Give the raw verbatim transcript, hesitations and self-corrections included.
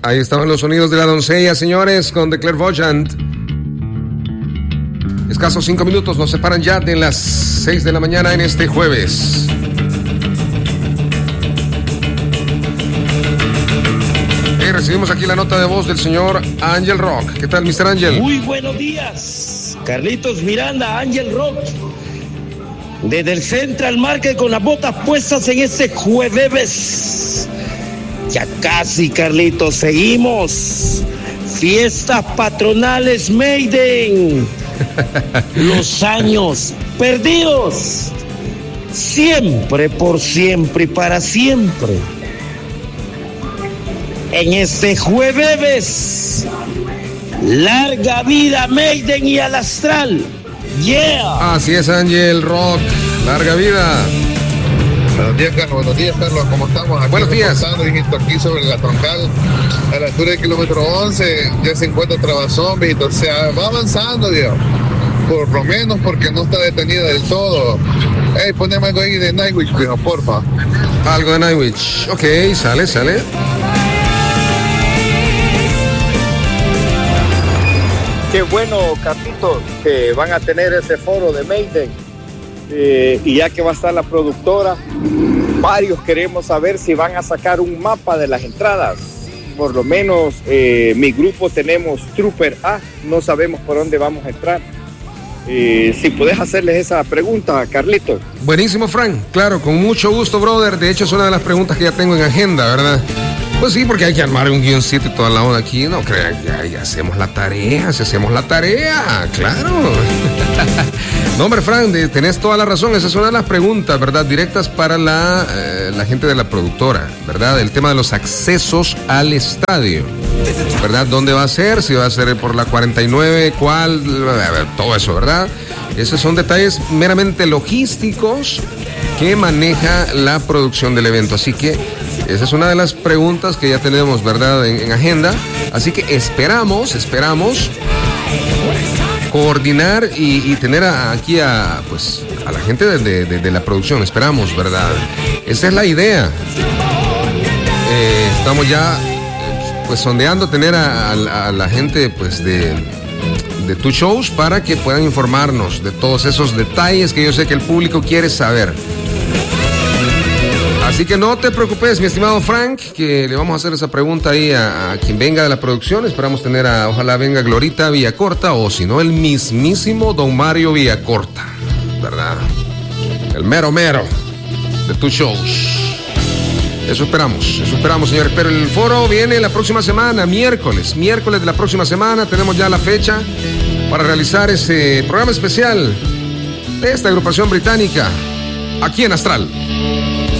Ahí estaban los sonidos de la doncella, señores, con The Clairvoyant. Escasos cinco minutos nos separan ya de las seis de la mañana en este jueves. Y recibimos aquí la nota de voz del señor Ángel Rock. ¿Qué tal, mister Ángel? Muy buenos días, Carlitos Miranda, Ángel Rock. Desde el Central Market con las botas puestas en este jueves. Ya casi, Carlitos, seguimos. Fiestas patronales Maiden. Los años perdidos. Siempre, por siempre y para siempre. En este jueves. Larga vida Maiden y al astral. Yeah. Así es, Ángel Rock. Larga vida. Buenos días, Carlos. Buenos días, Carlos. ¿Cómo estamos? Aquí Buenos días. Viejito, aquí sobre la troncal, a la altura del kilómetro once, ya se encuentra Trabazón, viejito. O sea, va avanzando, Dios. Por lo menos porque no está detenida del todo. Ey, poneme algo ahí de Nightwish, viejo, porfa. Algo de Nightwish. Ok, sale, sale. Qué bueno, Carlitos, que van a tener ese foro de Maiden. Eh, y ya que va a estar la productora, varios queremos saber si van a sacar un mapa de las entradas. Por lo menos eh, mi grupo tenemos Trooper A, no sabemos por dónde vamos a entrar. Eh, si puedes hacerles esa pregunta, Carlitos. Buenísimo, Frank. Claro, con mucho gusto, brother. De hecho, es una de las preguntas que ya tengo en agenda, ¿verdad? Pues sí, porque hay que armar un guioncito y toda la onda aquí. No crean, ya, ya hacemos la tarea, si hacemos la tarea, claro. No, hombre, Frank, tenés toda la razón. Esa es una de las preguntas, ¿verdad? Directas para la, eh, la gente de la productora, ¿verdad? El tema de los accesos al estadio, ¿verdad? ¿Dónde va a ser? Si va a ser por la cuarenta y nueve, ¿cuál? Todo eso, ¿verdad? Esos son detalles meramente logísticos que maneja la producción del evento. Así que esa es una de las preguntas que ya tenemos, ¿verdad?, en, en agenda. Así que esperamos, esperamos coordinar y, y tener a, aquí a, pues, a la gente de, de, de, de la producción. Esperamos, ¿verdad? Esa es la idea. Eh, estamos ya, pues, sondeando tener a, a, a la gente, pues, de... de tus shows para que puedan informarnos de todos esos detalles que yo sé que el público quiere saber. Así que no te preocupes, mi estimado Frank, que le vamos a hacer esa pregunta ahí a, a quien venga de la producción. Esperamos tener a, ojalá venga Glorita Villacorta, o si no, el mismísimo Don Mario Villacorta, ¿verdad? El mero mero de tus shows. Eso esperamos, eso esperamos, señores. Pero el foro viene la próxima semana, miércoles, miércoles de la próxima semana. Tenemos ya la fecha para realizar ese programa especial de esta agrupación británica aquí en Astral.